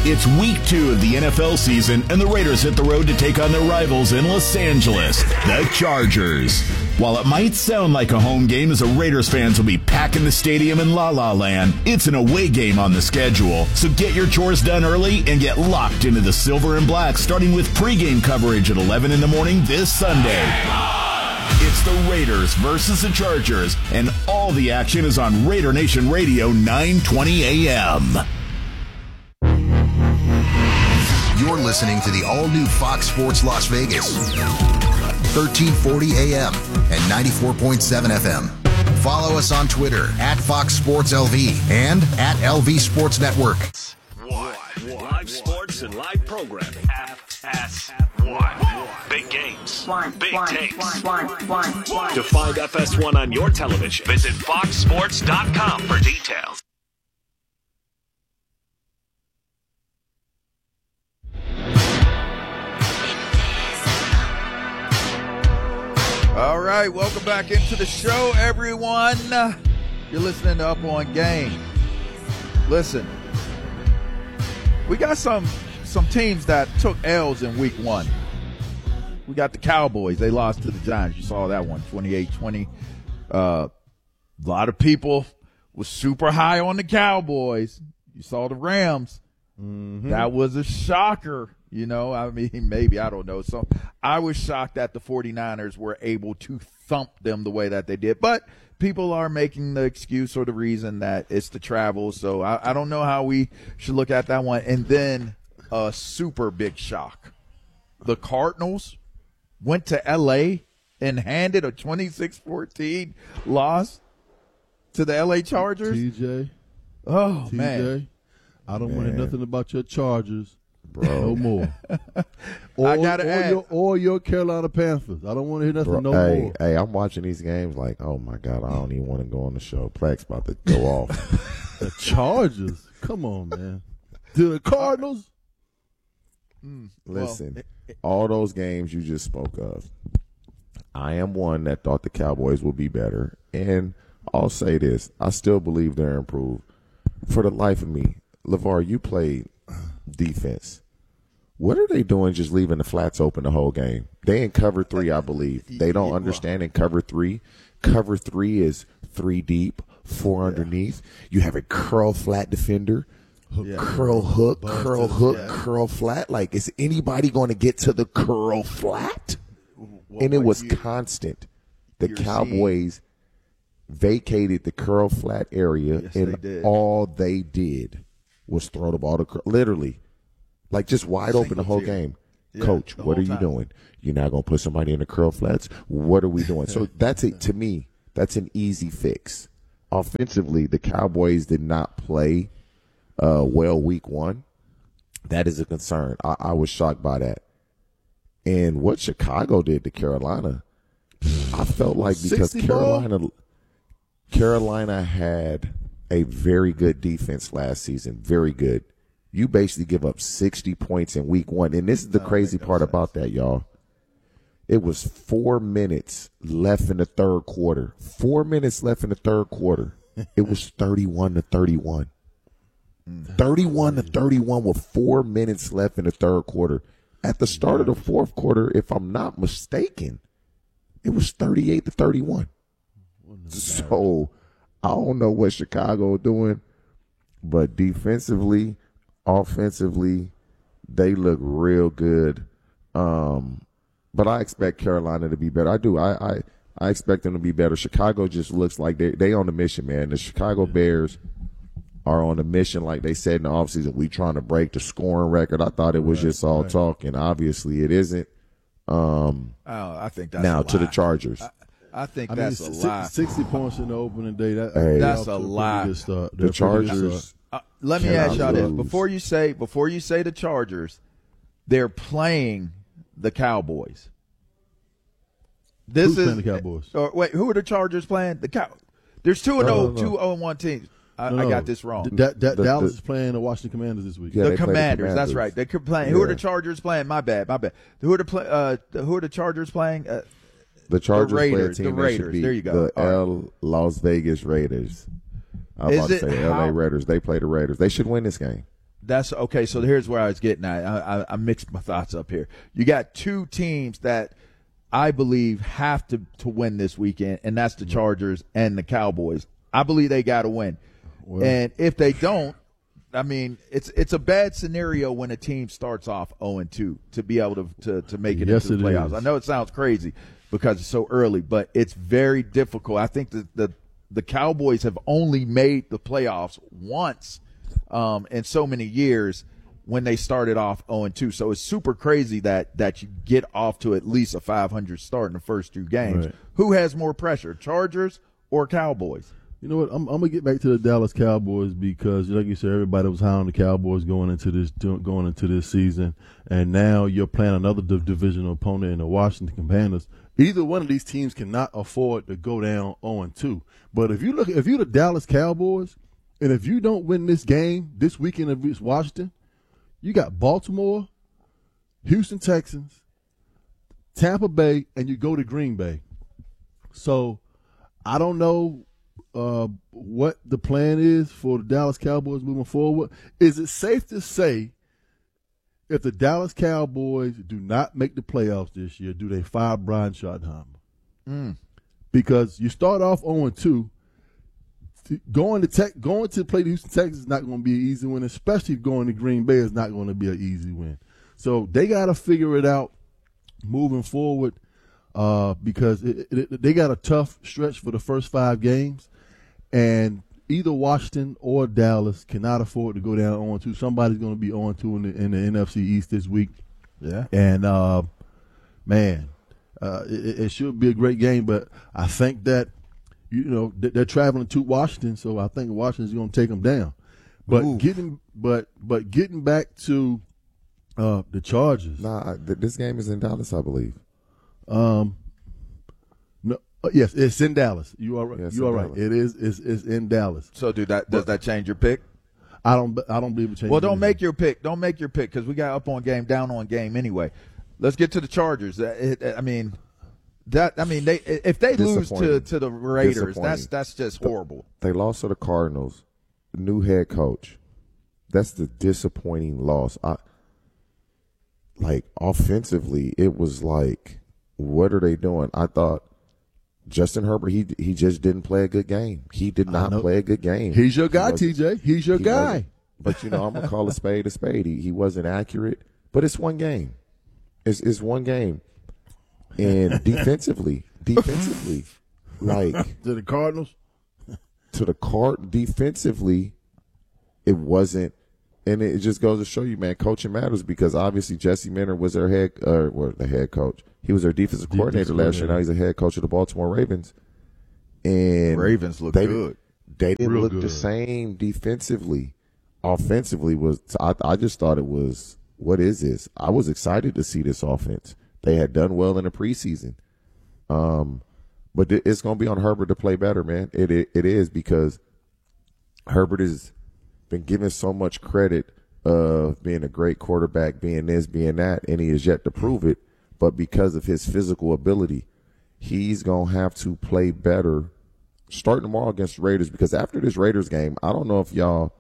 It's week 2 of the NFL season, and the Raiders hit the road to take on their rivals in Los Angeles, the Chargers. While it might sound like a home game as the Raiders fans will be packing the stadium in La La Land, it's an away game on the schedule. So get your chores done early and get locked into the silver and black, starting with pregame coverage at 11 in the morning this Sunday. It's the Raiders versus the Chargers, and all the action is on Raider Nation Radio 920 AM. You're listening to the all-new Fox Sports Las Vegas, 1340 AM and 94.7 FM. Follow us on Twitter at Fox Sports LV and at LV Sports Network. Live sports and live programming. FS1. Big games. Big takes. To find FS1 on your television, visit foxsports.com for details. All right, welcome back into the show, everyone. You're listening to Up On Game. Listen, we got some teams that took L's in week 1. We got the Cowboys. They lost to the Giants. You saw that one, 28-20. A lot of people was super high on the Cowboys. You saw the Rams. Mm-hmm. That was a shocker. You know, I mean, maybe, I don't know. So I was shocked that the 49ers were able to thump them the way that they did. But people are making the excuse or the reason that it's the travel. So I don't know how we should look at that one. And then a super big shock. The Cardinals went to L.A. and handed a 26-14 loss to the L.A. Chargers. TJ. Oh, man. I don't want to hear nothing about your Chargers. Bro. No more. I gotta add. Or your Carolina Panthers. I don't want to hear nothing more. Hey, I'm watching these games like, oh, my God, I don't even want to go on the show. Plex about to go off. The Chargers? Come on, man. To the Cardinals? Listen, all those games you just spoke of, I am one that thought the Cowboys would be better. And I'll say this. I still believe they're improved. For the life of me, LeVar, you played defense. What are they doing just leaving the flats open the whole game? They in cover 3, I believe. They don't understand in cover 3. Cover 3 is 3 deep, 4 underneath. You have a curl flat defender, curl hook, curl flat. Like, is anybody going to get to the curl flat? And it was constant. The Cowboys vacated the curl flat area, and all they did was throw the ball to literally, like, just wide open the whole game. Coach, what are you doing? You're not going to put somebody in the curl flats? What are we doing? So that's it. To me, that's an easy fix. Offensively, the Cowboys did not play well week 1. That is a concern. I was shocked by that. And what Chicago did to Carolina, I felt like because Carolina had a very good defense last season, very good. You basically give up 60 points in week 1. And this is the crazy part about that, y'all. It was 4 minutes left in the third quarter. 4 minutes left in the third quarter. It was 31-31. 31-31 with 4 minutes left in the third quarter. At the start of the fourth quarter, if I'm not mistaken, it was 38-31. So I don't know what Chicago is doing, but defensively, offensively, they look real good. But I expect Carolina to be better. I do. I expect them to be better. Chicago just looks like they on a mission, man. The Chicago Bears are on a mission, like they said in the offseason. We trying to break the scoring record. I thought it was just all talk, and obviously it isn't. I think that's now a lie. To the Chargers. I think that's a lie. 60 points in the opening day. That's a lie. The Chargers. Let me ask y'all this: before you say the Chargers, they're playing the Cowboys. Who's playing the Cowboys? Wait, who are the Chargers playing? There's 2-0-1 teams. I got this wrong. Dallas is playing the Washington Commanders this week. Yeah, the Commanders, that's right. They're playing. Who are the Chargers playing? My bad. Who are the Chargers playing? The Chargers the Raiders, play a team the Raiders. There you go. The Las Vegas Raiders. I was about to say LA Raiders. They play the Raiders. They should win this game. That's okay. So here's where I was getting at. I mixed my thoughts up here. You got two teams that I believe have to win this weekend, and that's the Chargers and the Cowboys. I believe they got to win. Well, and if they don't, I mean, it's a bad scenario when a team starts off 0-2 to be able to make it into the playoffs. I know it sounds crazy because it's so early, but it's very difficult. I think that the Cowboys have only made the playoffs once in so many years when they started off 0-2. So it's super crazy that you get off to at least a 500 start in the first two games. Right. Who has more pressure, Chargers or Cowboys? You know what? I'm gonna get back to the Dallas Cowboys because, like you said, everybody was high on the Cowboys going into this season, and now you're playing another divisional opponent in the Washington Commanders. Either one of these teams cannot afford to go down 0-2. But if you're the Dallas Cowboys, and if you don't win this game this weekend against Washington, you got Baltimore, Houston Texans, Tampa Bay, and you go to Green Bay. So I don't know what the plan is for the Dallas Cowboys moving forward. Is it safe to say if the Dallas Cowboys do not make the playoffs this year, do they fire Brian Schottenheimer? Because you start off 0-2. Going to play the Houston Texans is not going to be an easy win, especially going to Green Bay is not going to be an easy win. So they got to figure it out moving forward because they got a tough stretch for the first 5 games, and either Washington or Dallas cannot afford to go down 0-2. Somebody's going to be 0-2 in the NFC East this week. Yeah. And, it should be a great game, but I think that, you know, they're traveling to Washington, so I think Washington's going to take them down. But getting back to the Chargers. This game is in Dallas, I believe. No, yes, it's in Dallas. You are right. Yes, you are right. It is. It's in Dallas. So, does that change your pick? I don't believe it changes. Well, don't make your pick. Don't make your pick because we got up on game, down on game anyway. Let's get to the Chargers. If they lose to the Raiders, that's just horrible. They lost to the Cardinals, new head coach. That's the disappointing loss. Offensively, it was like, what are they doing? I thought Justin Herbert, he just didn't play a good game. He did not play a good game. He's your guy, TJ. He's your guy. But, I'm going to call a spade a spade. He wasn't accurate, but it's one game. It's one game. And defensively, like to the Cardinals, defensively, it wasn't, and it just goes to show you, man, coaching matters because obviously Jesse Minter was their the head coach. He was their defensive coordinator last year. Now he's the head coach of the Baltimore Ravens, and Ravens look good. They didn't look the same defensively. Offensively I just thought it was, what is this? I was excited to see this offense. They had done well in the preseason. But it's going to be on Herbert to play better, man. It is because Herbert has been given so much credit of being a great quarterback, being this, being that, and he has yet to prove it. But because of his physical ability, he's going to have to play better starting tomorrow against the Raiders because after this Raiders game, I don't know if y'all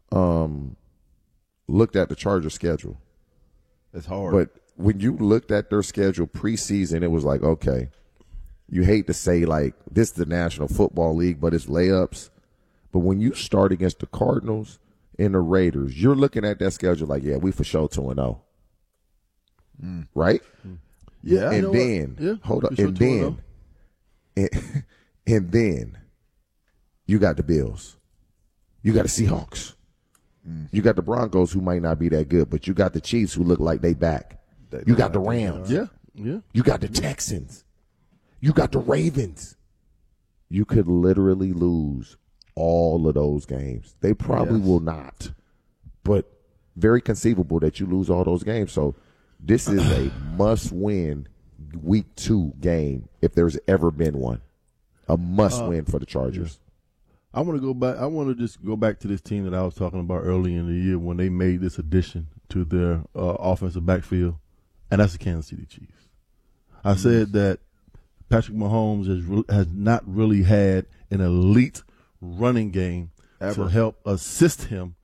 looked at the Chargers schedule. It's hard. But when you looked at their schedule preseason, it was like, okay, you hate to say like this is the National Football League, but it's layups. But when you start against the Cardinals and the Raiders, you're looking at that schedule like, yeah, we for sure 2-0. Right? Yeah. And then, hold up. And then, and then you got the Bills. You got the Seahawks. You got the Broncos who might not be that good, but you got the Chiefs who look like they back. You got the Rams. Yeah. You got the Texans. You got the Ravens. You could literally lose all of those games. They probably will not, but very conceivable that you lose all those games. So this is a must-win Week 2 game if there's ever been one. A must-win for the Chargers. I want to go back. I want to just go back to this team that I was talking about early in the year when they made this addition to their offensive backfield, and that's the Kansas City Chiefs. I said that Patrick Mahomes has not really had an elite running game to help assist him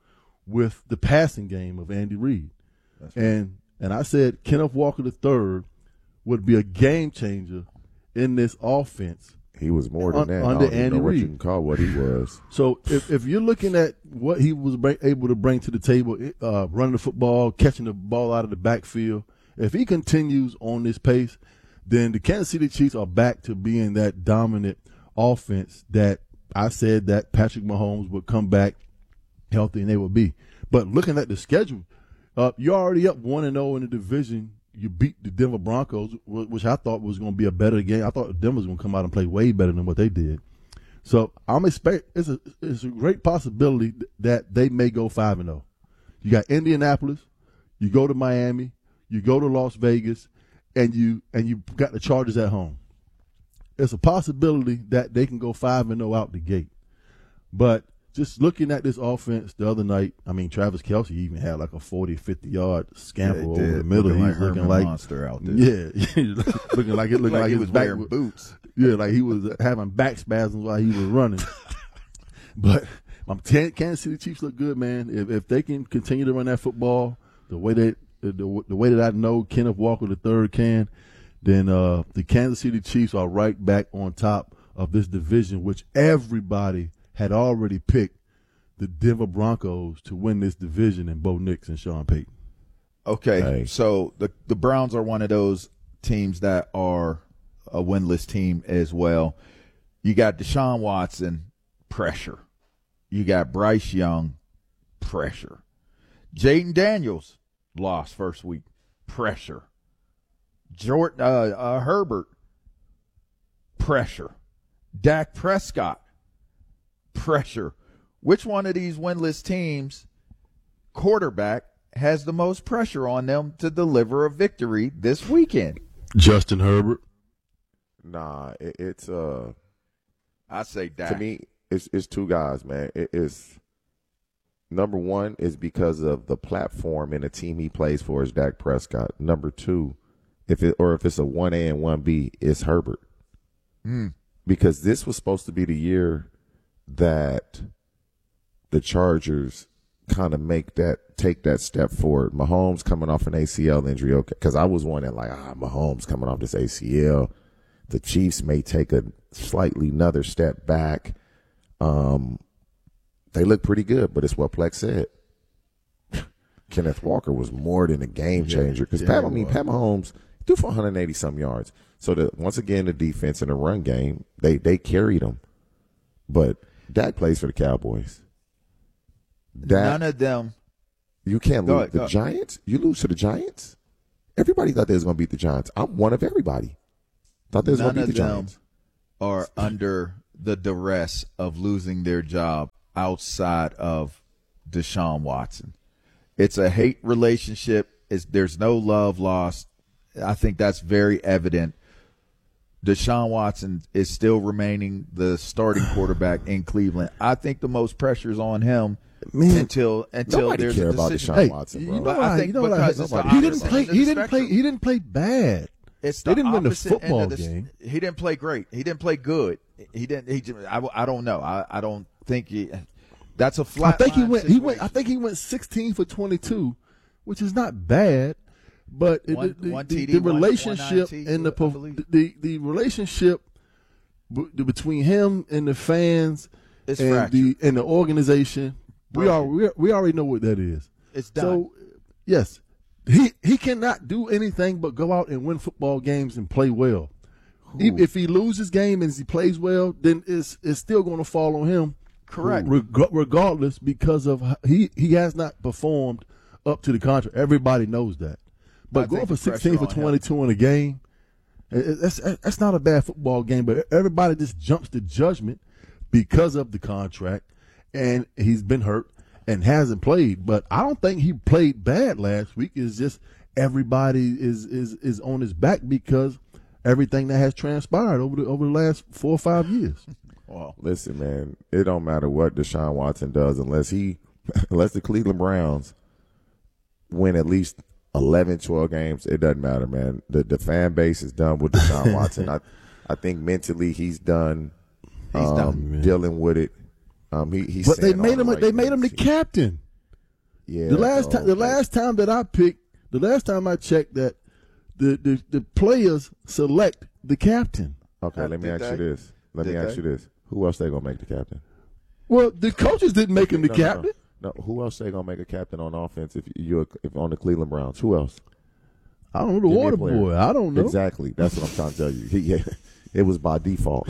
with the passing game of Andy Reid. And I said Kenneth Walker III would be a game changer in this offense. He was more than that. Under I don't even Andy know what Reid. you can call what he was. So if you're looking at what he was able to bring to the table, running the football, catching the ball out of the backfield, if he continues on this pace, then the Kansas City Chiefs are back to being that dominant offense that I said that Patrick Mahomes would come back healthy and they would be. But looking at the schedule, you're already up 1-0 in the division. You beat the Denver Broncos, which I thought was going to be a better game. I thought Denver was going to come out and play way better than what they did. So I'm expecting it's a great possibility that they may go 5-0. You got Indianapolis, you go to Miami, you go to Las Vegas, and you got the Chargers at home. It's a possibility that they can go 5-0 out the gate. But just looking at this offense the other night, I mean, Travis Kelce even had like a 40, 50-yard scamper over the middle. He's looking like monster out there. Yeah, looking like he was wearing boots. Yeah, like he was having back spasms while he was running. But Kansas City Chiefs look good, man. If they can continue to run that football the way that I know Kenneth Walker III can, then the Kansas City Chiefs are right back on top of this division, which everybody had already picked the Denver Broncos to win this division in Bo Nix and Sean Payton. Okay, so the Browns are one of those teams that are a winless team as well. You got Deshaun Watson, pressure. You got Bryce Young, pressure. Jaden Daniels lost first week, pressure. Herbert, pressure. Dak Prescott, pressure. Which one of these winless teams quarterback has the most pressure on them to deliver a victory this weekend? Justin Herbert. Nah, it's I say Dak. To me, it's two guys, man. It's number one is because of the platform and the team he plays for is Dak Prescott. Number two, if it's a 1A and 1B, it's Herbert. Because this was supposed to be the year that the Chargers kind of take that step forward. Mahomes coming off an ACL injury, okay, because I was wondering like, Mahomes coming off this ACL, the Chiefs may take a slightly another step back. They look pretty good, but it's what Plex said. Kenneth Walker was more than a game changer because Pat Mahomes threw for 180-some yards. So once again, the defense and the run game, they carried them. But Dak plays for the Cowboys. None of them. You can't lose the Giants. You lose to the Giants. Everybody thought they was going to beat the Giants. I'm one of everybody. Thought they was going to beat the Giants. Are under the duress of losing their job outside of Deshaun Watson. It's a hate relationship. There's no love lost. I think that's very evident. Deshaun Watson is still remaining the starting quarterback in Cleveland. I think the most pressure is on him until there's a decision. Deshaun Watson, bro. But I think because it's the he didn't play bad. They didn't win the football game. He didn't play great. He didn't play good. I don't know. I don't think that's a flat. I think he went 16 for 22, which is not bad. But the relationship and the relationship between him and the fans and the organization, we already know what that is. It's done. So yes, he cannot do anything but go out and win football games and play well. If he loses game and he plays well, then it's still going to fall on him. Correct. Regardless, because of he has not performed up to the contract. Everybody knows that. But going for 16 for 22 in a game, that's not a bad football game. But everybody just jumps to judgment because of the contract, and he's been hurt and hasn't played. But I don't think he played bad last week. It's just everybody is on his back because everything that has transpired over the last 4 or 5 years. Well, listen, man, it don't matter what Deshaun Watson does unless the Cleveland Browns win at least 11, 12 games, it doesn't matter, man. The fan base is done with Deshaun Watson. I think mentally he's done. He's done dealing with it. He's but they made him the captain. Yeah. The last time that I picked, the last time I checked that the players select the captain. Okay, let me ask you this. Who else they gonna make the captain? Well, the coaches didn't make him the captain. No, who else they gonna make a captain on offense if on the Cleveland Browns? Who else? I don't know, the water boy. I don't know. Exactly. That's what I'm trying to tell you. It was by default.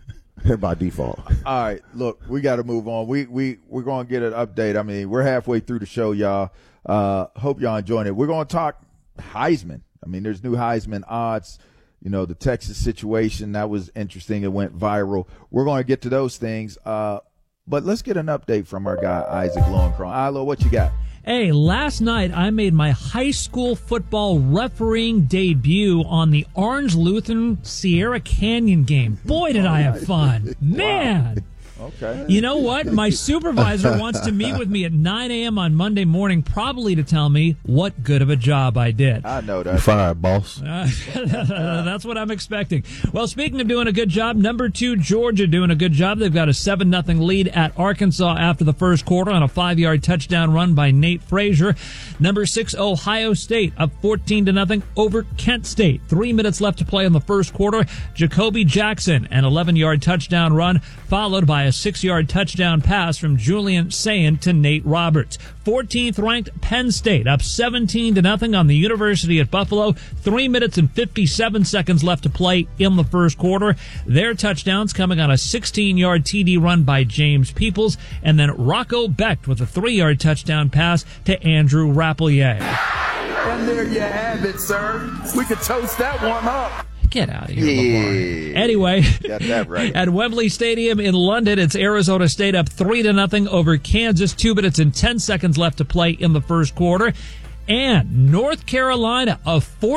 By default. All right, look, we got to move on. We're going to get an update. I mean, we're halfway through the show, y'all. Hope y'all enjoying it. We're going to talk Heisman. I mean, there's new Heisman odds. You know, the Texas situation, that was interesting. It went viral. We're going to get to those things. But let's get an update from our guy, Isaac Lowenkron. Ilo, what you got? Hey, last night I made my high school football refereeing debut on the Orange Lutheran Sierra Canyon game. Boy, did I have fun. Man. Wow. Okay. You know what? My supervisor wants to meet with me at 9 a.m. on Monday morning, probably to tell me what good of a job I did. I know that. You're fired, boss. That's what I'm expecting. Well, speaking of doing a good job, number 2, Georgia doing a good job. They've got a 7-0 lead at Arkansas after the first quarter on a 5-yard touchdown run by Nate Frazier. Number 6, Ohio State up 14-0 over Kent State. 3 minutes left to play in the first quarter. Jacoby Jackson, an 11-yard touchdown run, followed by a 6-yard touchdown pass from Julian Sayin to Nate Roberts. 14th ranked Penn State up 17-0 on the University at Buffalo. 3 minutes and 57 seconds left to play in the first quarter. Their touchdowns coming on a 16-yard TD run by James Peoples, and then Rocco Becht with a 3-yard touchdown pass to Andrew Rapplier. And there you have it, sir. We could toast that one up. Get out of here, LeVar. Anyway, got that right. At Wembley Stadium in London, it's Arizona State up 3-0 over Kansas. 2 minutes and 10 seconds left to play in the first quarter. And North Carolina, a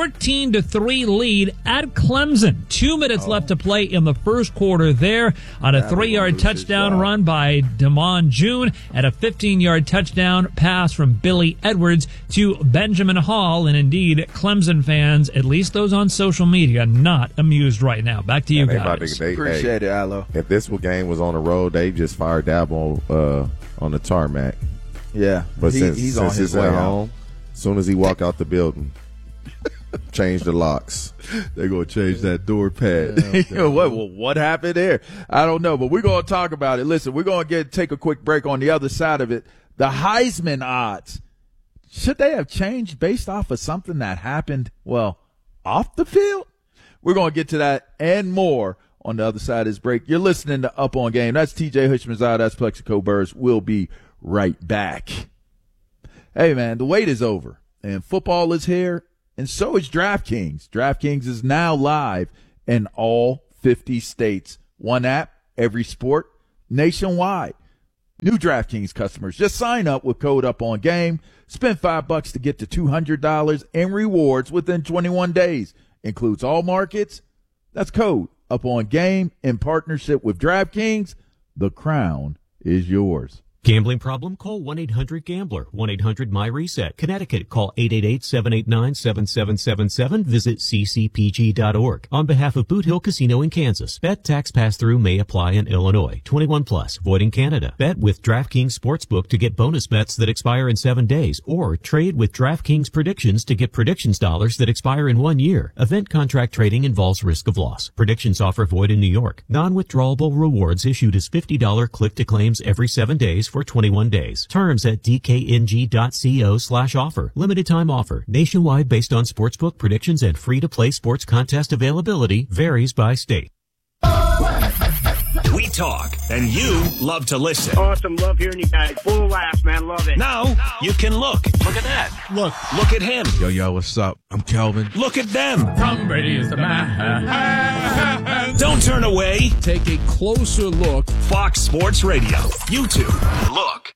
14-3 lead at Clemson. 2 minutes left to play in the first quarter there on a 3-yard touchdown run by Damon June and a 15-yard touchdown pass from Billy Edwards to Benjamin Hall. And indeed, Clemson fans, at least those on social media, not amused right now. Back to you guys. Appreciate it, Alo. If this game was on the road, they just fired Dabo on the tarmac. Yeah, but he's on his way home. As soon as he walk out the building, change the locks. They're going to change that door pad. What happened there? I don't know, but we're going to talk about it. Listen, we're going to take a quick break on the other side of it. The Heisman odds, should they have changed based off of something that happened, off the field? We're going to get to that and more on the other side of this break. You're listening to Up On Game. That's TJ Hushmanzada. That's Plexico Burrs. We'll be right back. Hey, man, the wait is over, and football is here, and so is DraftKings. DraftKings is now live in all 50 states. One app, every sport, nationwide. New DraftKings customers, just sign up with code UPONGAME. Spend $5 to get to $200 in rewards within 21 days. Includes all markets. That's code UPONGAME in partnership with DraftKings. The crown is yours. Gambling problem? Call 1-800-GAMBLER. 1-800-MY-RESET. Connecticut, call 888-789-7777. Visit ccpg.org. On behalf of Boot Hill Casino in Kansas, bet tax pass-through may apply in Illinois. 21 plus, void in Canada. Bet with DraftKings Sportsbook to get bonus bets that expire in 7 days, or trade with DraftKings Predictions to get predictions dollars that expire in 1 year. Event contract trading involves risk of loss. Predictions offer void in New York. Non-withdrawable rewards issued as $50 click-to-claims every 7 days for 21 days. Terms at dkng.co/offer. Limited time offer. Nationwide based on sportsbook predictions and free-to-play sports contest availability. Varies by state. We talk, and you love to listen. Awesome. Love hearing you guys. Full laughs, man. Love it. Now you can look. Look at that. Look at him. Yo, what's up? I'm Kelvin. Look at them. Tom Brady is the man. Don't turn away. Take a closer look. Fox Sports Radio. YouTube. Look.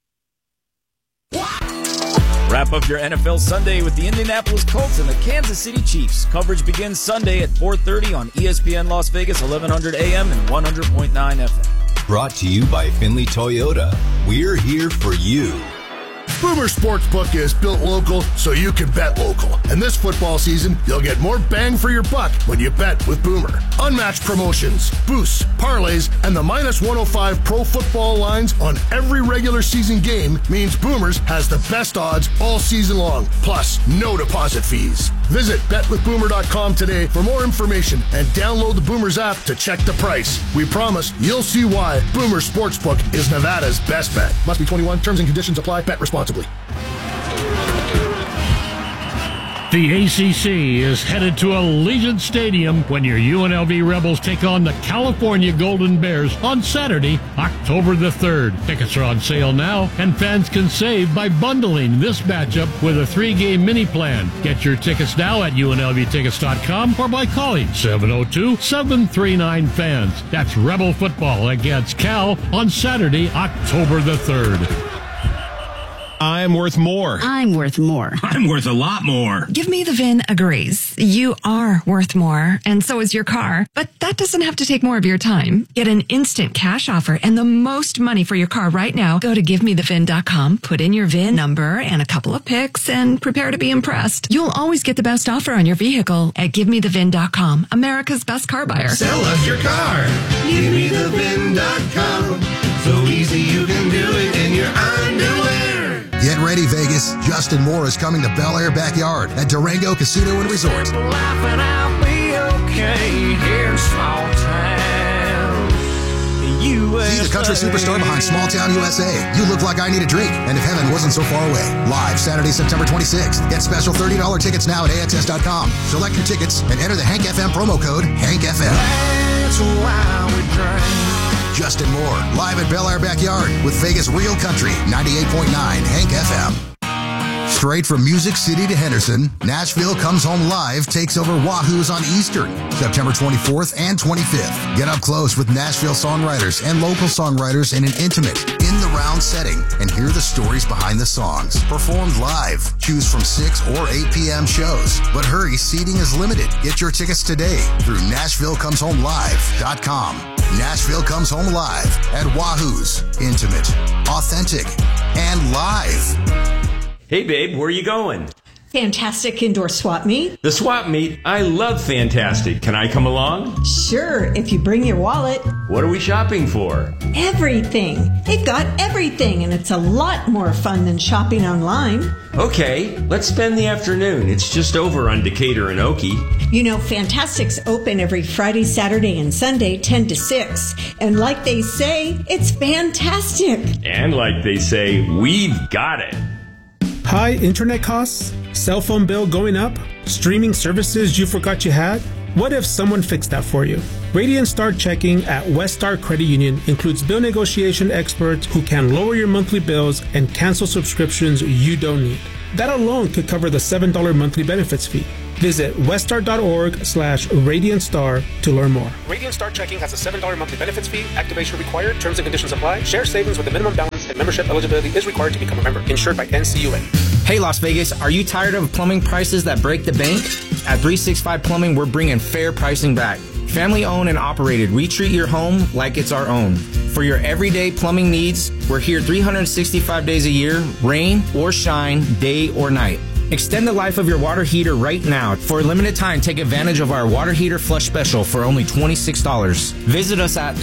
Wrap up your NFL Sunday with the Indianapolis Colts and the Kansas City Chiefs. Coverage begins Sunday at 4:30 on ESPN Las Vegas, 1100 AM and 100.9 FM. Brought to you by Finley Toyota. We're here for you. Boomer Sportsbook is built local so you can bet local. And this football season, you'll get more bang for your buck when you bet with Boomer. Unmatched promotions, boosts, parlays, and the minus 105 pro football lines on every regular season game means Boomers has the best odds all season long. Plus, no deposit fees. Visit betwithboomer.com today for more information and download the Boomers app to check the price. We promise you'll see why Boomer Sportsbook is Nevada's best bet. Must be 21. Terms and conditions apply. Bet responsibly. The ACC is headed to Allegiant Stadium when your UNLV Rebels take on the California Golden Bears on Saturday, October the 3rd. Tickets are on sale now, and fans can save by bundling this matchup with a 3-game mini plan. Get your tickets now at UNLVtickets.com or by calling 702-739-FANS. That's Rebel football against Cal on Saturday, October the 3rd. I'm worth more. I'm worth more. I'm worth a lot more. Give Me the VIN agrees. You are worth more, and so is your car. But that doesn't have to take more of your time. Get an instant cash offer and the most money for your car right now. Go to GiveMeTheVIN.com, put in your VIN number and a couple of pics, and prepare to be impressed. You'll always get the best offer on your vehicle at GiveMeTheVIN.com, America's best car buyer. Sell us your car. GiveMeTheVIN.com. So easy you can do it in your underwear. Get ready, Vegas. Justin Moore is coming to Bel Air Backyard at Durango Casino and Resort. Laughing, I'll be okay here in small town USA. See the country superstar behind Small Town USA. You Look Like I Need a Drink, and If Heaven Wasn't So Far Away. Live Saturday, September 26th. Get special $30 tickets now at AXS.com. Select your tickets and enter the Hank FM promo code HankFM. That's why we drink. Justin Moore, live at Bel Air Backyard with Vegas Real Country, 98.9 Hank FM. Straight from Music City to Henderson, Nashville Comes Home Live takes over Wahoo's on Eastern, September 24th and 25th. Get up close with Nashville songwriters and local songwriters in an intimate, in-the-round setting and hear the stories behind the songs. Performed live. Choose from 6 or 8 p.m. shows. But hurry, seating is limited. Get your tickets today through NashvilleComesHomeLive.com. Nashville Comes Home Live at Wahoo's. Intimate, authentic, and live. Hey, babe, where are you going? Fantastic Indoor Swap Meet. The swap meet? I love Fantastic. Can I come along? Sure, if you bring your wallet. What are we shopping for? Everything. They've got everything, and it's a lot more fun than shopping online. Okay, let's spend the afternoon. It's just over on Decatur and Okie. You know, Fantastic's open every Friday, Saturday, and Sunday, 10 to 6. And like they say, it's fantastic. And like they say, we've got it. High internet costs? Cell phone bill going up? Streaming services you forgot you had? What if someone fixed that for you? Radiant Star Checking at West Star Credit Union includes bill negotiation experts who can lower your monthly bills and cancel subscriptions you don't need. That alone could cover the $7 monthly benefits fee. Visit weststar.org/RadiantStar to learn more. Radiant Star Checking has a $7 monthly benefits fee. Activation required. Terms and conditions apply. Share savings with a minimum balance and membership eligibility is required to become a member. Insured by NCUA. Hey, Las Vegas, are you tired of plumbing prices that break the bank? At 365 Plumbing, we're bringing fair pricing back. Family owned and operated, we treat your home like it's our own. For your everyday plumbing needs, we're here 365 days a year, rain or shine, day or night. Extend the life of your water heater right now. For a limited time, take advantage of our water heater flush special for only $26. Visit us at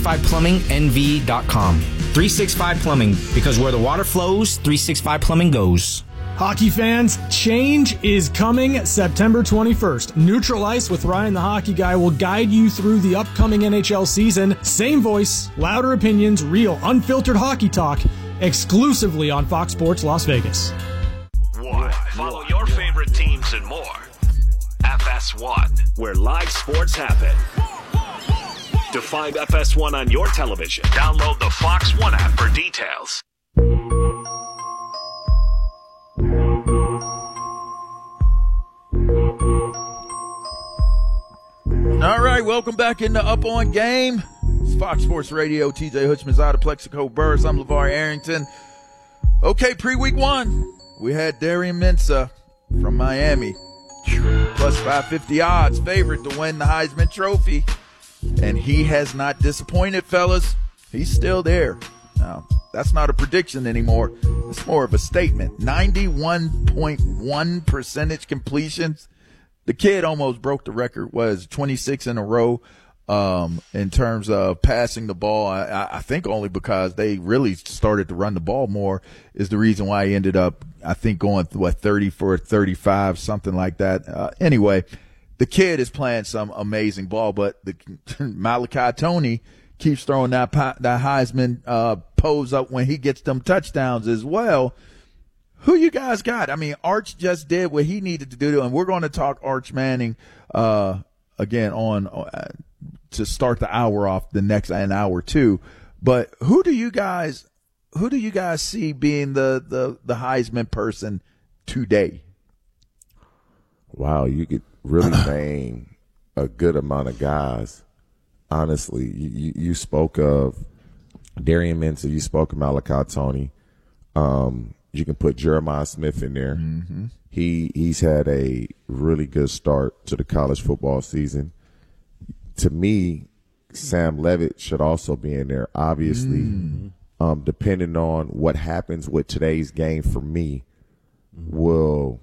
365plumbingnv.com. 365 Plumbing, because where the water flows, 365 Plumbing goes. Hockey fans, change is coming September 21st. Neutral Ice with Ryan the Hockey Guy will guide you through the upcoming NHL season. Same voice, louder opinions, real, unfiltered hockey talk, exclusively on Fox Sports Las Vegas. Follow your favorite teams and more. FS1, where live sports happen. To find FS1 on your television, download the Fox One app for details. All right, welcome back into Up On Game. It's Fox Sports Radio. TJ Hutchman's Plexico Burris. I'm LeVar Arrington. Okay, pre-week 1. We had Darian Mensah from Miami, plus 550 odds, favorite to win the Heisman Trophy. And he has not disappointed, fellas. He's still there. Now, that's not a prediction anymore. It's more of a statement. 91.1% completions. The kid almost broke the record, 26 in a row in terms of passing the ball. I think only because they really started to run the ball more is the reason why he ended up, I think, going, 30 for 35, something like that. Anyway, the kid is playing some amazing ball, but the Malachi Tony keeps throwing that Heisman pose up when he gets them touchdowns as well. Who you guys got? I mean, Arch just did what he needed to do, and we're going to talk Arch Manning again on to start the hour off, the next an hour too. But who do you guys see being the Heisman person today? Wow, you could really name a good amount of guys. Honestly, you spoke of Darian Minter, you spoke of Malachi Tony. You can put Jeremiah Smith in there. Mm-hmm. He's had a really good start to the college football season. To me, Sam Levitt should also be in there. Obviously, depending on what happens with today's game for me, will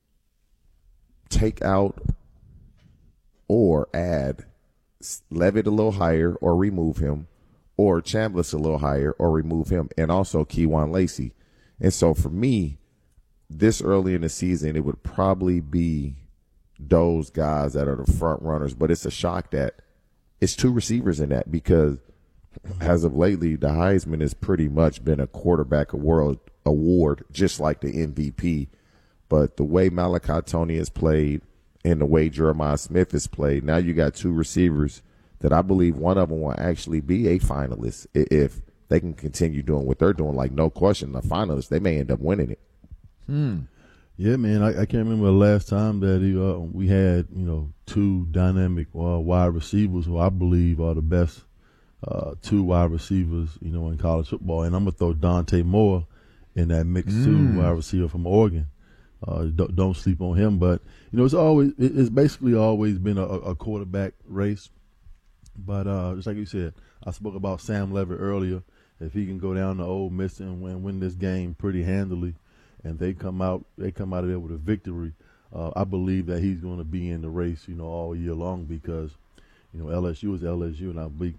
take out or add Levitt a little higher or remove him, or Chambliss a little higher or remove him, and also Kewan Lacey. And so for me, this early in the season, it would probably be those guys that are the front runners. But it's a shock that it's two receivers in that, because as of lately, the Heisman has pretty much been a quarterback award, just like the MVP. But the way Malachi Tony has played and the way Jeremiah Smith has played, now you got two receivers that I believe one of them will actually be a finalist if they can continue doing what they're doing. Like, no question, the finalists, they may end up winning it. Yeah, man, I can't remember the last time that we had, two dynamic wide receivers who I believe are the best two wide receivers, in college football. And I'm going to throw Dante Moore in that mix too, wide receiver from Oregon. Don't sleep on him. But, it's basically always been a quarterback race. But just like you said, I spoke about Sam Levitt earlier. If he can go down to Ole Miss and win this game pretty handily, and they come out of there with a victory, I believe that he's going to be in the race, all year long, because, LSU is LSU, and I believe,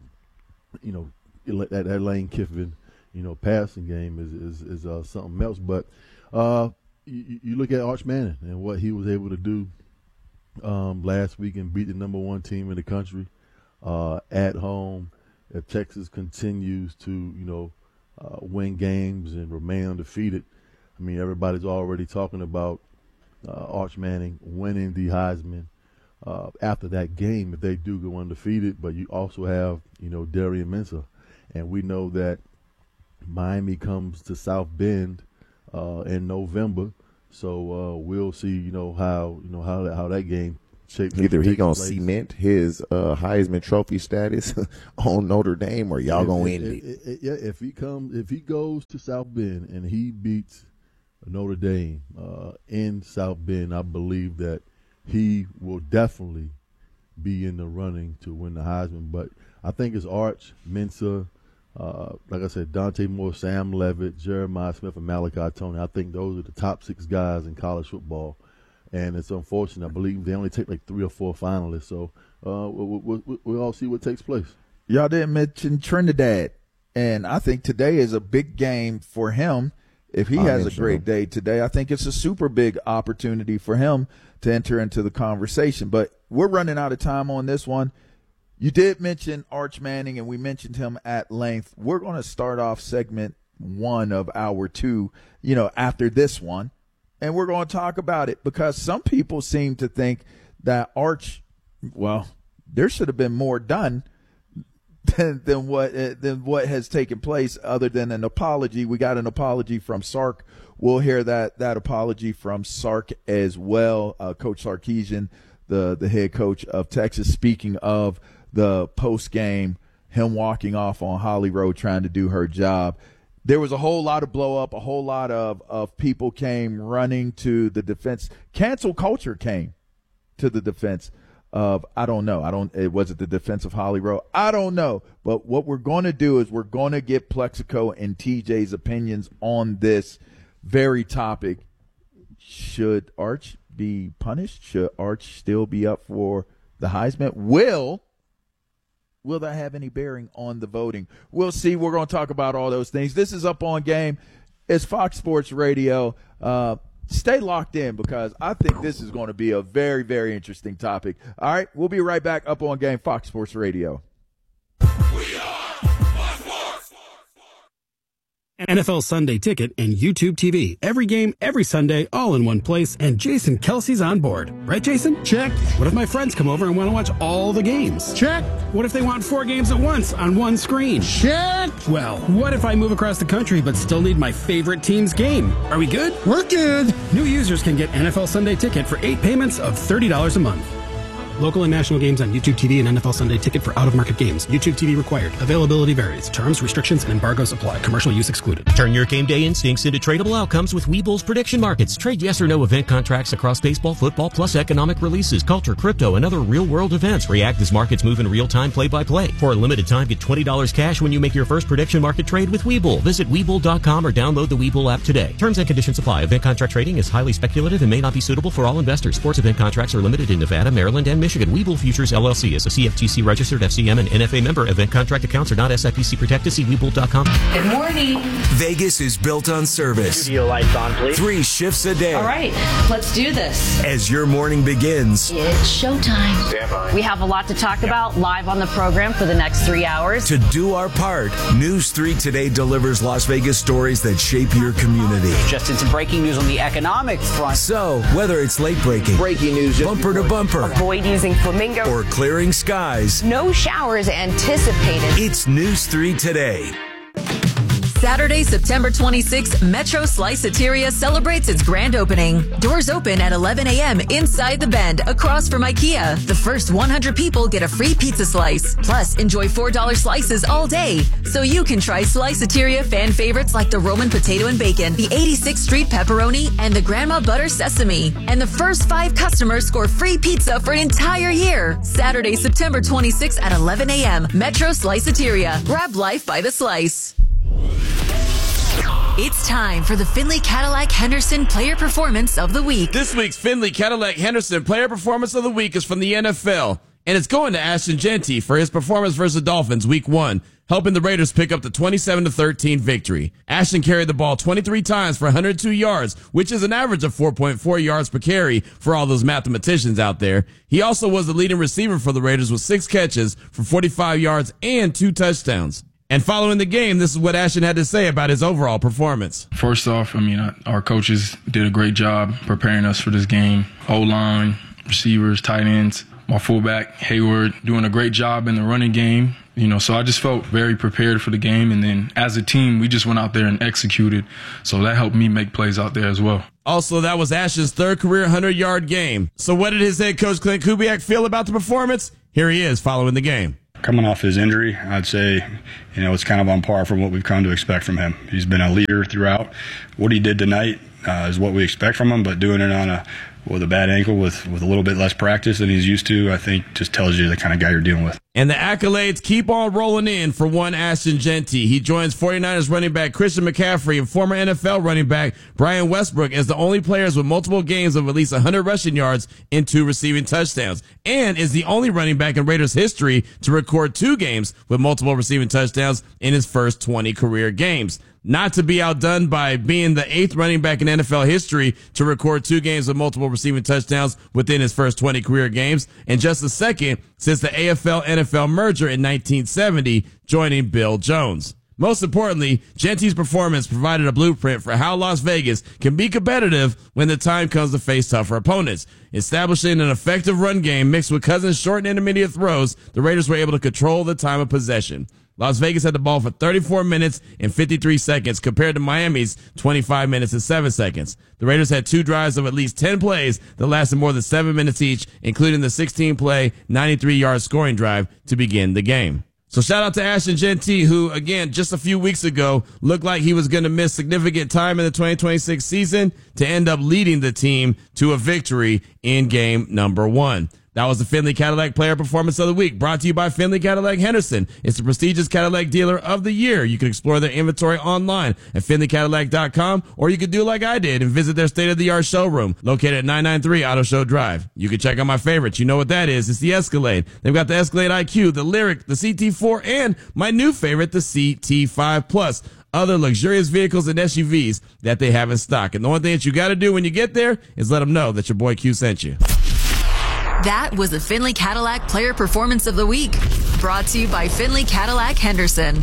that Lane Kiffin, passing game is something else. But you look at Arch Manning and what he was able to do last week and beat the number one team in the country at home. If Texas continues to, win games and remain undefeated, I mean, everybody's already talking about Arch Manning winning the Heisman after that game if they do go undefeated. But you also have, Darian Minter, and we know that Miami comes to South Bend in November, so we'll see, how that game shapes. Either he gonna cement his Heisman Trophy status on Notre Dame, or y'all gonna end it. Yeah, if he goes to South Bend and he beats Notre Dame in South Bend, I believe that he will definitely be in the running to win the Heisman. But I think it's Arch, Minter, like I said, Dante Moore, Sam Levitt, Jeremiah Smith, and Malachi Tony. I think those are the top six guys in college football. And it's unfortunate. I believe they only take like 3 or 4 finalists. So we'll all see what takes place. Y'all didn't mention Trinidad. And I think today is a big game for him. If he has a great day today, I think it's a super big opportunity for him to enter into the conversation. But we're running out of time on this one. You did mention Arch Manning, and we mentioned him at length. We're going to start off segment 1 of hour 2, after this one. And we're going to talk about it because some people seem to think that Arch, there should have been more done than what has taken place, other than an apology. We got an apology from Sark. We'll hear that apology from Sark as well. Coach Sarkisian, the head coach of Texas, speaking of the post game, him walking off on Holly Road trying to do her job. There was a whole lot of blow up, a whole lot of people came running to the defense. Cancel culture came to the defense of, I don't know. Was it the defense of Holly Rowe? I don't know. But what we're going to do is we're going to get Plexico and TJ's opinions on this very topic. Should Arch be punished? Should Arch still be up for the Heisman? Will that have any bearing on the voting? We'll see. We're going to talk about all those things. This is Up On Game. It's Fox Sports Radio. Stay locked in because I think this is going to be a very, very interesting topic. All right, we'll be right back. Up On Game, Fox Sports Radio. NFL Sunday Ticket and YouTube TV. Every game, every Sunday, all in one place, and Jason Kelsey's on board. Right, Jason? Check. What if my friends come over and want to watch all the games? Check. What if they want 4 games at once on one screen? Check. Well, what if I move across the country but still need my favorite team's game? Are we good? We're good. New users can get NFL Sunday Ticket for 8 payments of $30 a month. Local and national games on YouTube TV and NFL Sunday Ticket for out-of-market games. YouTube TV required. Availability varies. Terms, restrictions, and embargoes apply. Commercial use excluded. Turn your game day instincts into tradable outcomes with Webull's prediction markets. Trade yes or no event contracts across baseball, football, plus economic releases, culture, crypto, and other real-world events. React as markets move in real time, play-by-play. For a limited time, get $20 cash when you make your first prediction market trade with Webull. Visit Webull.com or download the Webull app today. Terms and conditions apply. Event contract trading is highly speculative and may not be suitable for all investors. Sports event contracts are limited in Nevada, Maryland, and Michigan. Webull Futures LLC is a CFTC registered FCM and NFA member. Event contract accounts are not SIPC protected. See Webull.com. Good morning. Vegas is built on service. Studio lights on, please. 3 shifts a day. All right, let's do this. As your morning begins, it's showtime. Stand by. We have a lot to talk about live on the program for the next 3 hours. To do our part, News 3 Today delivers Las Vegas stories that shape your community. Just in some breaking news on the economic front. So, whether it's late breaking, breaking news, bumper to bumper, avoid using flamingo, or clearing skies, no showers anticipated. It's News 3 Today. Saturday, September 26th, Metro Sliceateria celebrates its grand opening. Doors open at 11 a.m. inside the Bend, across from IKEA. The first 100 people get a free pizza slice. Plus, enjoy $4 slices all day. So you can try Sliceateria fan favorites like the Roman potato and bacon, the 86th Street pepperoni, and the Grandma Butter sesame. And the first 5 customers score free pizza for an entire year. Saturday, September 26th at 11 a.m. Metro Sliceateria. Grab life by the slice. It's time for the Finley Cadillac Henderson Player Performance of the Week. This week's Finley Cadillac Henderson Player Performance of the Week is from the NFL, and it's going to Ashton Jeanty for his performance versus the Dolphins Week 1, helping the Raiders pick up the 27-13 victory. Ashton carried the ball 23 times for 102 yards, which is an average of 4.4 yards per carry for all those mathematicians out there. He also was the leading receiver for the Raiders with 6 catches for 45 yards and 2 touchdowns. And following the game, this is what Ashton had to say about his overall performance. First off, our coaches did a great job preparing us for this game. O-line, receivers, tight ends, my fullback, Hayward, doing a great job in the running game. So I just felt very prepared for the game. And then as a team, we just went out there and executed. So that helped me make plays out there as well. Also, that was Ashton's 3rd career 100-yard game. So what did his head coach, Clint Kubiak, feel about the performance? Here he is following the game. Coming off his injury, I'd say, it's kind of on par from what we've come to expect from him. He's been a leader throughout. What he did tonight is what we expect from him, but doing it with a bad ankle with a little bit less practice than he's used to, I think just tells you the kind of guy you're dealing with. And the accolades keep on rolling in for one Ashton Jeanty. He joins 49ers running back Christian McCaffrey and former NFL running back Brian Westbrook as the only players with multiple games of at least 100 rushing yards and 2 receiving touchdowns, and is the only running back in Raiders history to record 2 games with multiple receiving touchdowns in his first 20 career games. Not to be outdone by being the 8th running back in NFL history to record 2 games with multiple receiving touchdowns within his first 20 career games, and just the 2nd since the AFL-NFL merger in 1970, joining Bill Jones. Most importantly, Jeanty's performance provided a blueprint for how Las Vegas can be competitive when the time comes to face tougher opponents. Establishing an effective run game mixed with Cousins' short and intermediate throws, the Raiders were able to control the time of possession. Las Vegas had the ball for 34 minutes and 53 seconds compared to Miami's 25 minutes and 7 seconds. The Raiders had 2 drives of at least 10 plays that lasted more than 7 minutes each, including the 16-play, 93-yard scoring drive to begin the game. So shout out to Ashton Jeanty, who, again, just a few weeks ago looked like he was going to miss significant time in the 2026 season to end up leading the team to a victory in game number 1. That was the Findlay Cadillac Player Performance of the Week, brought to you by Findlay Cadillac Henderson. It's the prestigious Cadillac Dealer of the Year. You can explore their inventory online at FindlayCadillac.com, or you could do like I did and visit their state-of-the-art showroom located at 993 Auto Show Drive. You can check out my favorites. You know what that is. It's the Escalade. They've got the Escalade IQ, the Lyriq, the CT4, and my new favorite, the CT5 Plus. Other luxurious vehicles and SUVs that they have in stock. And the one thing that you got to do when you get there is let them know that your boy Q sent you. That was the Findlay Cadillac Player Performance of the Week, brought to you by Findlay Cadillac Henderson.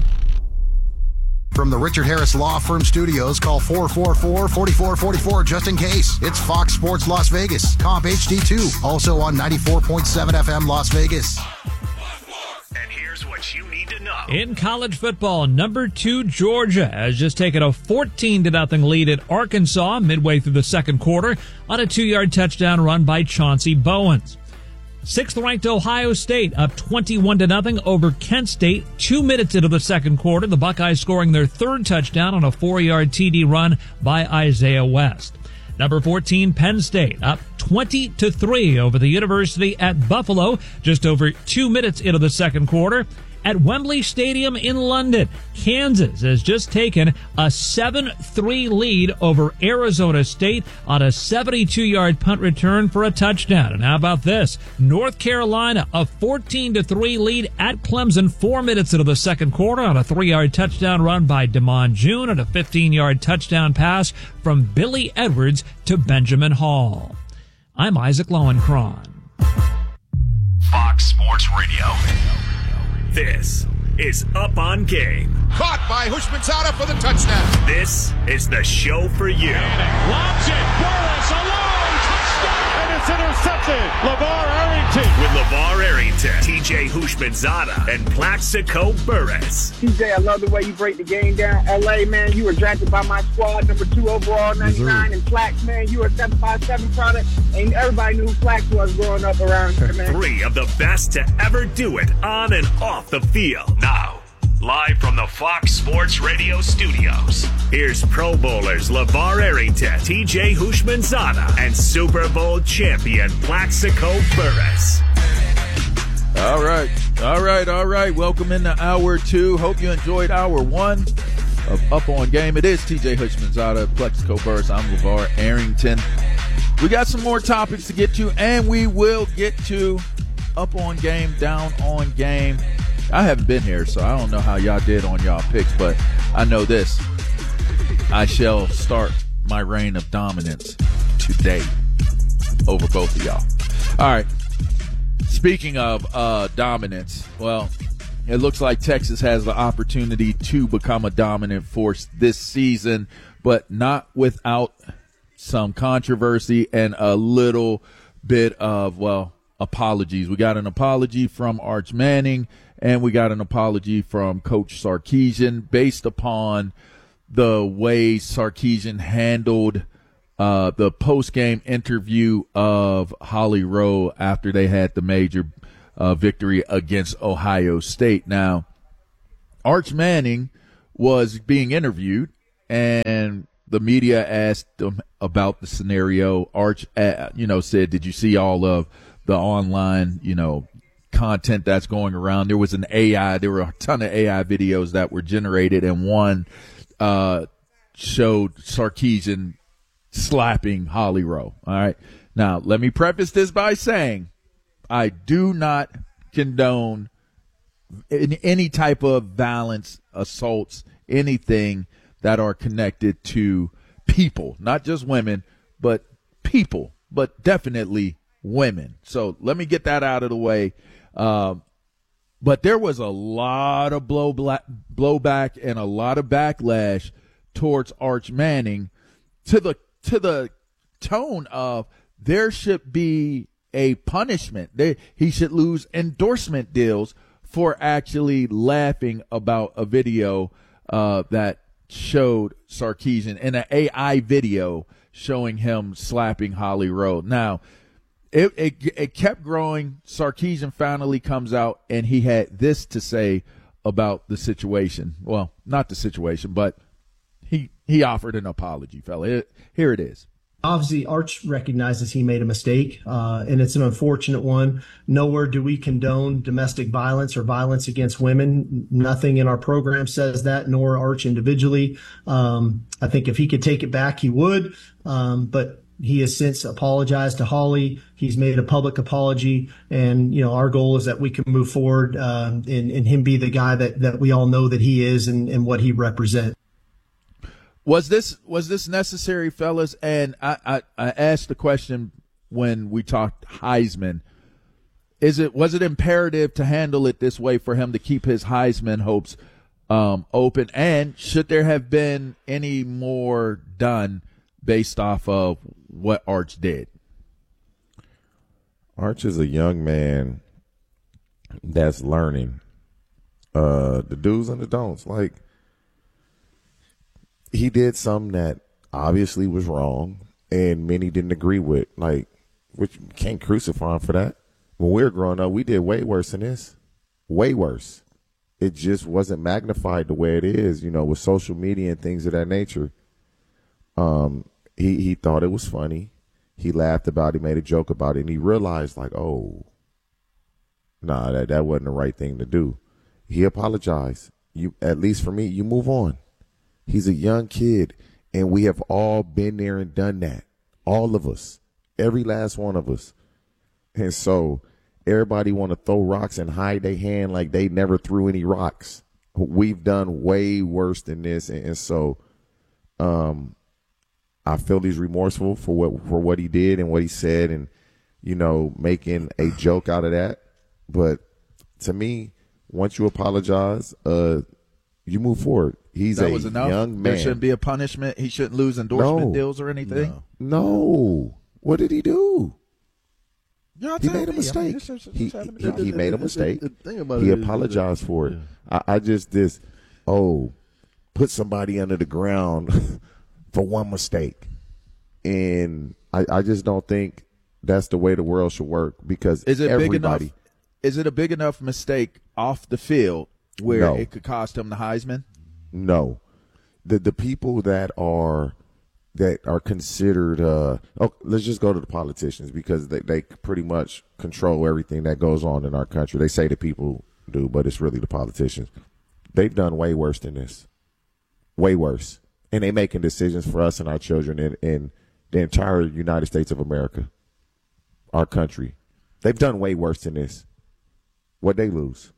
From the Richard Harris Law Firm Studios, call 444-4444 just in case. It's Fox Sports Las Vegas, Comp HD2, also on 94.7 FM Las Vegas. And here's what you need to know. In college football, number 2 Georgia has just taken a 14-0 lead at Arkansas midway through the second quarter on a 2-yard touchdown run by Chauncey Bowens. 6th-ranked Ohio State up 21-0 over Kent State 2 minutes into the second quarter. The Buckeyes scoring their third touchdown on a 4-yard TD run by Isaiah West. Number 14 Penn State up 20-3 over the University at Buffalo just over 2 minutes into the second quarter. At Wembley Stadium in London, Kansas has just taken a 7-3 lead over Arizona State on a 72-yard punt return for a touchdown. And how about this? North Carolina, a 14-3 lead at Clemson 4 minutes into the second quarter on a 3-yard touchdown run by DeMond June and a 15-yard touchdown pass from Billy Edwards to Benjamin Hall. I'm Isaac Lowenkron. Fox Sports Radio. This is Up on Game. Caught by Hushmanzada for the touchdown. This is the show for you. Lobs it. Burris alone. Touchdown. And it's intercepted. LeVar Arrington. With LeVar Arrington, TJ Hushmanzada, and Plaxico Burris. TJ, I love the way you break the game down. LA, man, you were drafted by my squad, number 2 overall, 99. And Plax, man, you were a 757 product. And everybody knew who Plax was growing up around here, man. 3 of the best to ever do it on and off the field. Now, live from the Fox Sports Radio studios, here's Pro Bowlers LeVar Arrington, TJ Hushmanzada, and Super Bowl champion Plaxico Burris. All right. Welcome into hour 2. Hope you enjoyed hour 1 of Up on Game. It is TJ Hushmanzada, Plaxico Burris. I'm LeVar Arrington. We got some more topics to get to, and we will get to Up on Game, Down on Game. I haven't been here, so I don't know how y'all did on y'all picks, but I know this. I shall start my reign of dominance today over both of y'all. All right. Speaking of dominance, well, it looks like Texas has the opportunity to become a dominant force this season, but not without some controversy and a little bit of, well, apologies. We got an apology from Arch Manning, and we got an apology from Coach Sarkisian based upon the way Sarkisian handled the post-game interview of Holly Rowe after they had the major victory against Ohio State. Now, Arch Manning was being interviewed, and the media asked him about the scenario. Arch, said, did you see all of the online, content that's going around? There was there were a ton of AI videos that were generated, and one showed Sarkisian slapping Holly Rowe. All right. Now, let me preface this by saying I do not condone any type of violence, assaults, anything that are connected to people, not just women, but people, but definitely women. So let me get that out of the way. But there was a lot of blowback and a lot of backlash towards Arch Manning to the tone of there should be a punishment. He should lose endorsement deals for actually laughing about a video that showed Sarkisian in an AI video showing him slapping Holly Rowe. Now, it kept growing. Sarkisian finally comes out, and he had this to say about the situation. Well, not the situation, but he offered an apology, fella. Here it is. Obviously, Arch recognizes he made a mistake, and it's an unfortunate one. Nowhere do we condone domestic violence or violence against women. Nothing in our program says that, nor Arch individually. I think if he could take it back, he would. But he has since apologized to Holly. He's made a public apology, and our goal is that we can move forward and him be the guy that we all know that he is and what he represents. Was this necessary, fellas? And I asked the question when we talked Heisman. Was it imperative to handle it this way for him to keep his Heisman hopes open? And should there have been any more done based off of what Arch did? Arch is a young man that's learning the do's and the don'ts. Like, he did something that obviously was wrong and many didn't agree with. Like, which you can't crucify him for that. When we were growing up, we did way worse than this. Way worse. It just wasn't magnified the way it is, with social media and things of that nature. He thought it was funny. He laughed about it, made a joke about it, and he realized, like, oh, nah, that wasn't the right thing to do. He apologized. At least for me, you move on. He's a young kid, and we have all been there and done that. All of us. Every last one of us. And so everybody want to throw rocks and hide their hand like they never threw any rocks. We've done way worse than this. And so I feel he's remorseful for what he did and what he said and, making a joke out of that. But to me, once you apologize, you move forward. He's that was enough? Young man. There shouldn't be a punishment. He shouldn't lose endorsement deals or anything. No. What did he do? He made a mistake. He made a mistake. He apologized for it. I just put somebody under the ground for one mistake, and I just don't think that's the way the world should work because is it everybody. Big enough? Is it a big enough mistake off the field where it could cost him the Heisman? No, the people that are considered. Let's just go to the politicians because they pretty much control everything that goes on in our country. They say the people do, but it's really the politicians. They've done way worse than this, way worse, and they're making decisions for us and our children in the entire United States of America, our country. They've done way worse than this. What'd they lose?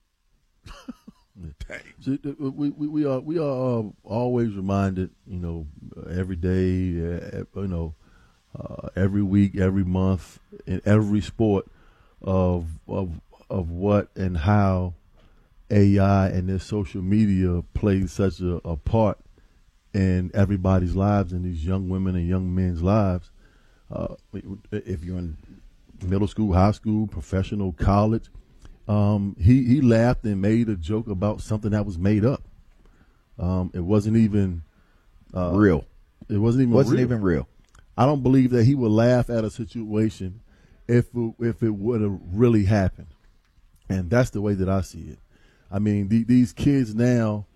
See, we are always reminded, every day, every week, every month, in every sport, of what and how AI and this social media plays such a part in everybody's lives, and these young women and young men's lives. If you're in middle school, high school, professional, college. He laughed and made a joke about something that was made up. It wasn't even real. It wasn't even real. I don't believe that he would laugh at a situation if it would have really happened. And that's the way that I see it. I mean, these kids now,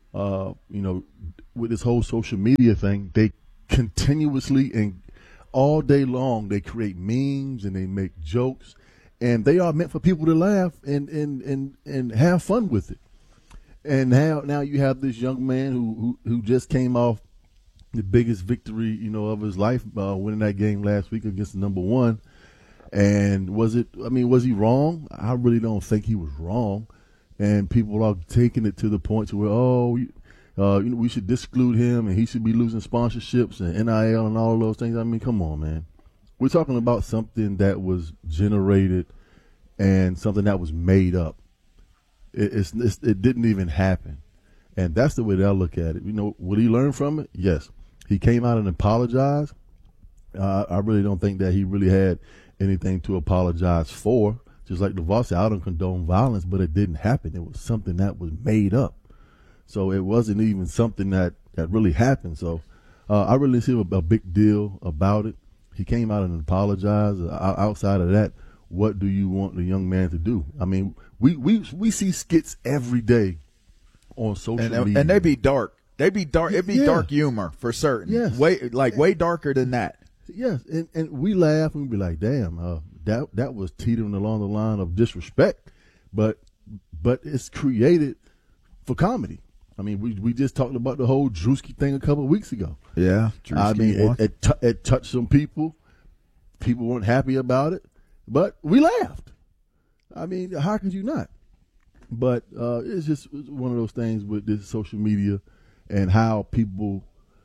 with this whole social media thing, they continuously and all day long they create memes and they make jokes. And they are meant for people to laugh and have fun with it. And now you have this young man who just came off the biggest victory, of his life, winning that game last week against the number one. And was he wrong? I really don't think he was wrong. And people are taking it to the point to where, we should exclude him and he should be losing sponsorships and NIL and all of those things. I mean, come on, man. We're talking about something that was generated and something that was made up. It didn't even happen. And that's the way that I look at it. Would he learn from it? Yes. He came out and apologized. I really don't think that he really had anything to apologize for. Just like DeVos said, I don't condone violence, but it didn't happen. It was something that was made up. So it wasn't even something that really happened. So I really see a big deal about it. He came out and apologized. Outside of that, what do you want the young man to do? I mean, we see skits every day on social media, and they be dark. They be dark. It'd be dark humor for certain. Yes. Way darker than that. Yes, and we laugh and we be like, damn, that was teetering along the line of disrespect, but it's created for comedy. I mean, we just talked about the whole Drewski thing a couple of weeks ago. Yeah, I mean, it touched some people. People weren't happy about it, but we laughed. I mean, how could you not? But it's just one of those things with this social media and how people,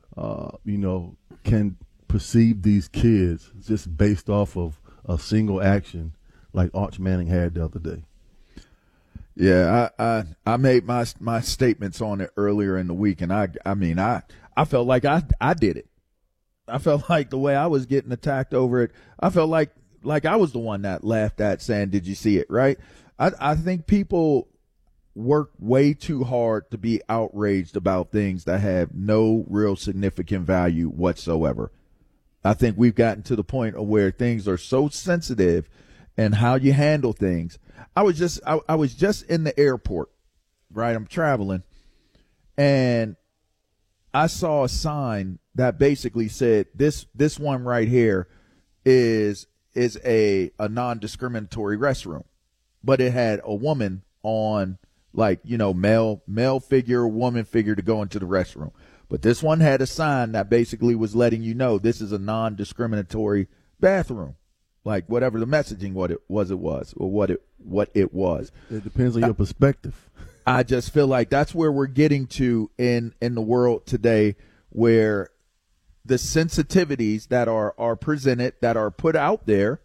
can perceive these kids just based off of a single action like Arch Manning had the other day. Yeah, I made my statements on it earlier in the week, and I felt like I did it. I felt like the way I was getting attacked over it, I felt like I was the one that laughed at saying, "Did you see it?" Right? I think people work way too hard to be outraged about things that have no real significant value whatsoever. I think we've gotten to the point of where things are so sensitive and how you handle things. I was just in the airport, right? I'm traveling, and I saw a sign that basically said this one right here is a non-discriminatory restroom, but it had a woman on, like, male figure, woman figure to go into the restroom. But this one had a sign that basically was letting you know this is a non-discriminatory bathroom. Like, whatever the messaging what it was. It depends on your perspective. I just feel like that's where we're getting to in the world today, where the sensitivities that are presented, that are put out there,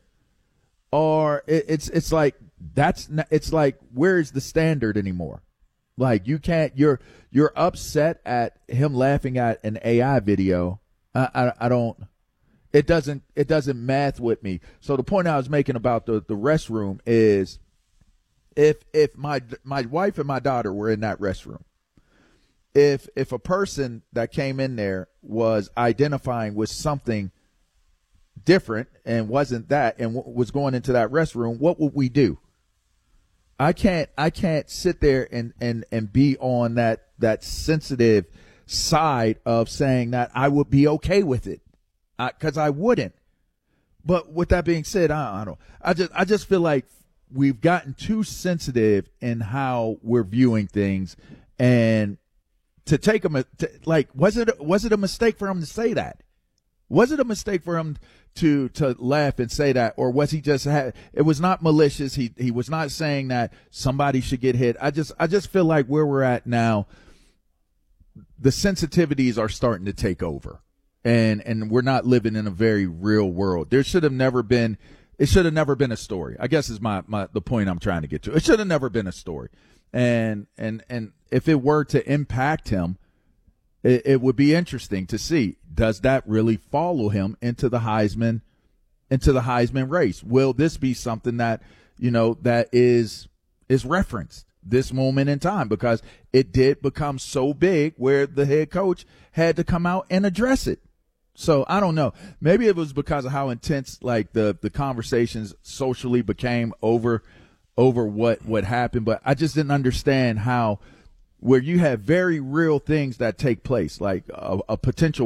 it's like where's the standard anymore? Like, you can't, you're upset at him laughing at an AI video. I don't. It doesn't math with me. So the point I was making about the restroom is, if my wife and my daughter were in that restroom, if a person that came in there was identifying with something different and wasn't that, and was going into that restroom, what would we do? I can't sit there and be on that sensitive side of saying that I would be okay with it. Because I wouldn't. But with that being said, I don't. I just feel like we've gotten too sensitive in how we're viewing things, and to take them was it a mistake for him to say that? Was it a mistake for him to laugh and say that, or was he just it was not malicious? He was not saying that somebody should get hit. I just feel like where we're at now, the sensitivities are starting to take over. And we're not living in a very real world. It should have never been a story, I guess, is the point I'm trying to get to. It should have never been a story. And if it were to impact him, it would be interesting to see, does that really follow him into the Heisman race? Will this be something that, that is referenced this moment in time? Because it did become so big where the head coach had to come out and address it. So I don't know. Maybe it was because of how intense, like, the conversations socially became over what happened. But I just didn't understand how, where you have very real things that take place, like a potential